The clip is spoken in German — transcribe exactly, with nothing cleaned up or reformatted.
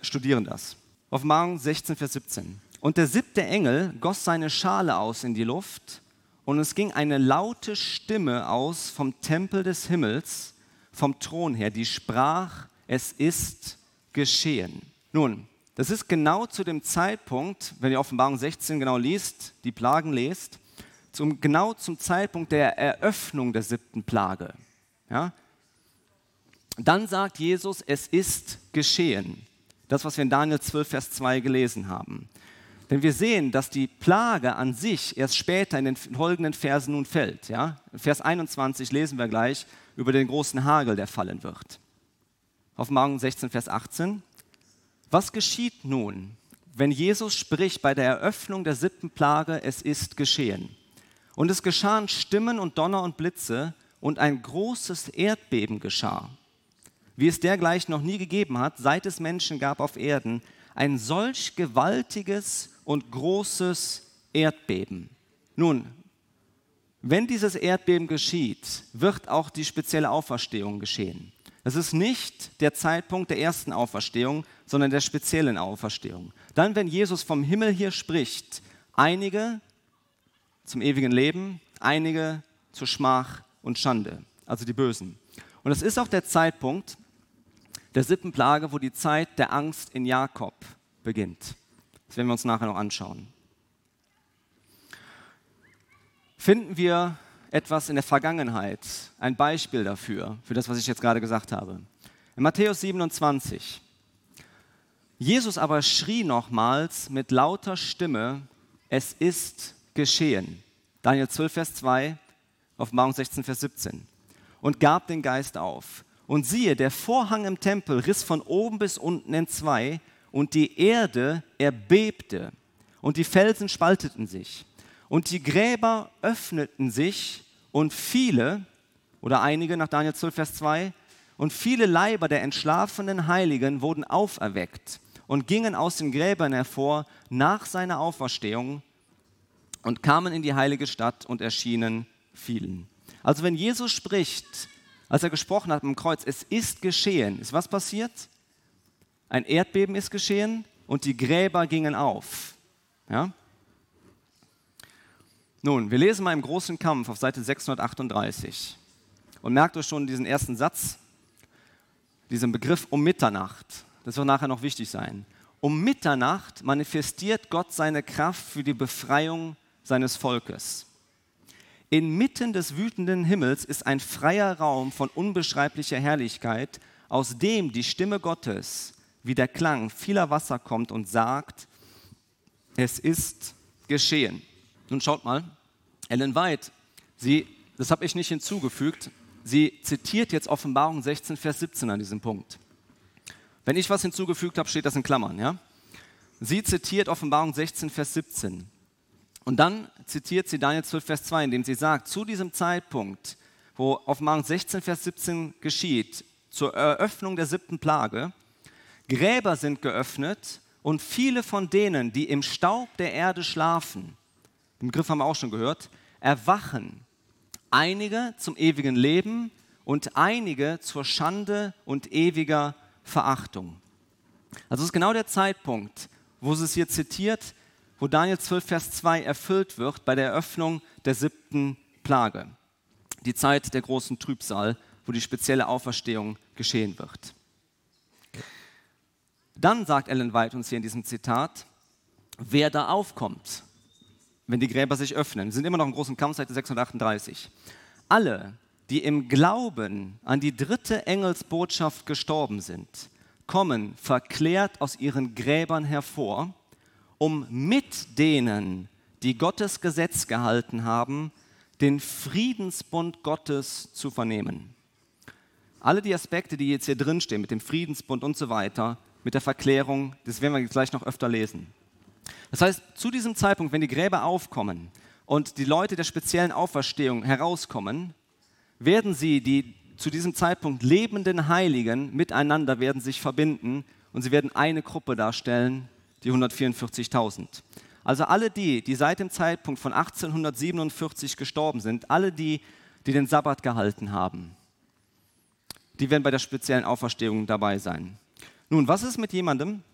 studieren das. Offenbarung sechzehn, Vers siebzehn. Und der siebte Engel goss seine Schale aus in die Luft, und es ging eine laute Stimme aus vom Tempel des Himmels, vom Thron her, die sprach: Es ist geschehen. Nun, das ist genau zu dem Zeitpunkt, wenn ihr Offenbarung sechzehn genau liest, die Plagen lest, zum, genau zum Zeitpunkt der Eröffnung der siebten Plage. Ja? Dann sagt Jesus: Es ist geschehen. Das, was wir in Daniel zwölf, Vers zwei gelesen haben. Denn wir sehen, dass die Plage an sich erst später in den folgenden Versen nun fällt. Ja? In Vers einundzwanzig lesen wir gleich über den großen Hagel, der fallen wird. Offenbarung sechzehn, Vers achtzehn. Was geschieht nun, wenn Jesus spricht bei der Eröffnung der siebten Plage: Es ist geschehen? Und es geschahen Stimmen und Donner und Blitze, und ein großes Erdbeben geschah, wie es dergleichen noch nie gegeben hat, seit es Menschen gab auf Erden, ein solch gewaltiges und großes Erdbeben. Nun, wenn dieses Erdbeben geschieht, wird auch die spezielle Auferstehung geschehen. Es ist nicht der Zeitpunkt der ersten Auferstehung, sondern der speziellen Auferstehung. Dann, wenn Jesus vom Himmel hier spricht, einige zum ewigen Leben, einige zur Schmach und Schande, also die Bösen. Und es ist auch der Zeitpunkt der siebten Plage, wo die Zeit der Angst in Jakob beginnt. Das werden wir uns nachher noch anschauen. Finden wir etwas in der Vergangenheit, ein Beispiel dafür, für das, was ich jetzt gerade gesagt habe. In Matthäus siebenundzwanzig. Jesus aber schrie nochmals mit lauter Stimme: Es ist geschehen. Daniel zwölf, Vers zwei, Offenbarung sechzehn, Vers siebzehn. Und gab den Geist auf. Und siehe, der Vorhang im Tempel riss von oben bis unten entzwei, und die Erde erbebte, und die Felsen spalteten sich. Und die Gräber öffneten sich, und viele, oder einige nach Daniel zwölf, Vers zwei, und viele Leiber der entschlafenen Heiligen wurden auferweckt und gingen aus den Gräbern hervor nach seiner Auferstehung und kamen in die heilige Stadt und erschienen vielen. Also wenn Jesus spricht, als er gesprochen hat am Kreuz: Es ist geschehen, ist was passiert? Ein Erdbeben ist geschehen und die Gräber gingen auf. Ja? Nun, wir lesen mal im großen Kampf auf Seite sechshundertachtunddreißig und merkt euch schon diesen ersten Satz, diesen Begriff um Mitternacht. Das wird nachher noch wichtig sein. Um Mitternacht manifestiert Gott seine Kraft für die Befreiung seines Volkes. Inmitten des wütenden Himmels ist ein freier Raum von unbeschreiblicher Herrlichkeit, aus dem die Stimme Gottes wie der Klang vieler Wasser kommt und sagt: Es ist geschehen. Nun schaut mal, Ellen White, sie, das habe ich nicht hinzugefügt, sie zitiert jetzt Offenbarung sechzehn, Vers siebzehn an diesem Punkt. Wenn ich was hinzugefügt habe, steht das in Klammern. Ja? Sie zitiert Offenbarung sechzehn, Vers siebzehn. Und dann zitiert sie Daniel zwölf, Vers zwei, indem sie sagt: Zu diesem Zeitpunkt, wo Offenbarung sechzehn, Vers siebzehn geschieht, zur Eröffnung der siebten Plage, Gräber sind geöffnet und viele von denen, die im Staub der Erde schlafen, den Begriff haben wir auch schon gehört, erwachen. Einige zum ewigen Leben und einige zur Schande und ewiger Verachtung. Also es ist genau der Zeitpunkt, wo sie es hier zitiert, wo Daniel zwölf, Vers zwei erfüllt wird bei der Eröffnung der siebten Plage. Die Zeit der großen Trübsal, wo die spezielle Auferstehung geschehen wird. Dann sagt Ellen White uns hier in diesem Zitat, wer da aufkommt, wenn die Gräber sich öffnen. Wir sind immer noch im großen Kampf, Seite sechshundertachtunddreißig. Alle, die im Glauben an die dritte Engelsbotschaft gestorben sind, kommen verklärt aus ihren Gräbern hervor, um mit denen, die Gottes Gesetz gehalten haben, den Friedensbund Gottes zu vernehmen. Alle die Aspekte, die jetzt hier drin stehen, mit dem Friedensbund und so weiter, mit der Verklärung, das werden wir gleich noch öfter lesen. Das heißt, zu diesem Zeitpunkt, wenn die Gräber aufkommen und die Leute der speziellen Auferstehung herauskommen, werden sie, die zu diesem Zeitpunkt lebenden Heiligen, miteinander werden sich verbinden und sie werden eine Gruppe darstellen, die hundertvierundvierzigtausend. Also alle die, die seit dem Zeitpunkt von achtzehnhundertsiebenundvierzig gestorben sind, alle die, die den Sabbat gehalten haben, die werden bei der speziellen Auferstehung dabei sein. Nun, was ist mit jemandem,